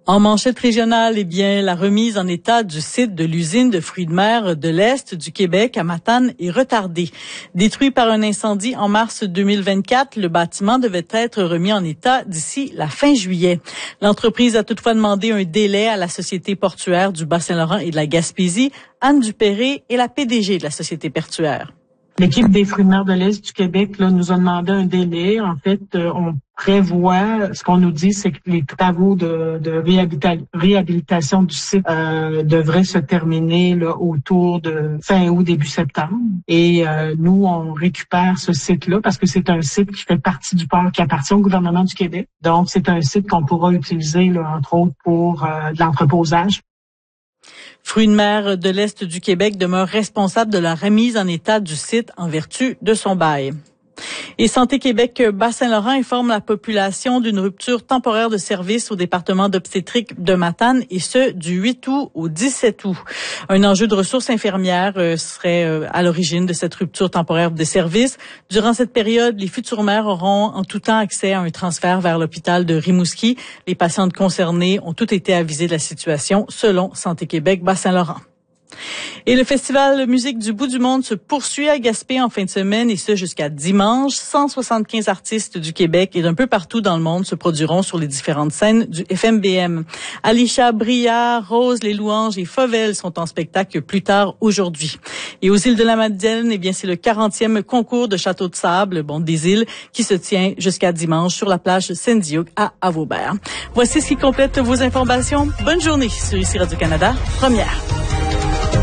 En manchette régionale, la remise en état du site de l'usine de fruits de mer de l'Est du Québec à Matane est retardée. Détruit par un incendie en mars 2024, le bâtiment devait être remis en état d'ici la fin juillet. L'entreprise a toutefois demandé un délai à la Société portuaire du Bas-Saint-Laurent et de la Gaspésie. Anne Dupéré est la PDG de la Société portuaire. L'équipe des fruits de mer de l'Est du Québec nous a demandé un délai. En fait, on prévoit, ce qu'on nous dit, c'est que les travaux de réhabilitation du site devraient se terminer autour de fin août, début septembre. Et nous, on récupère ce site-là parce que c'est un site qui fait partie du port qui appartient au gouvernement du Québec. Donc, c'est un site qu'on pourra utiliser, entre autres, pour de l'entreposage. Fruits de mer de l'Est du Québec demeure responsable de la remise en état du site en vertu de son bail. Et Santé Québec Bas-Saint-Laurent informe la population d'une rupture temporaire de service au département d'obstétrique de Matane et ce, du 8 août au 17 août. Un enjeu de ressources infirmières serait à l'origine de cette rupture temporaire de service. Durant cette période, les futures mères auront en tout temps accès à un transfert vers l'hôpital de Rimouski. Les patientes concernées ont toutes été avisées de la situation selon Santé Québec Bas-Saint-Laurent. Et le festival Musique du bout du monde se poursuit à Gaspé en fin de semaine et ce jusqu'à dimanche. 175 artistes du Québec et d'un peu partout dans le monde se produiront sur les différentes scènes du FMBM. Alicia Briard, Rose, Les Louanges et Fauvel sont en spectacle plus tard aujourd'hui. Et aux îles de la Madeleine, c'est le 40e concours de château de sable, des îles, qui se tient jusqu'à dimanche sur la plage Saint-Dioc à Vaubert. Voici ce qui complète vos informations. Bonne journée sur ici Radio-Canada, première.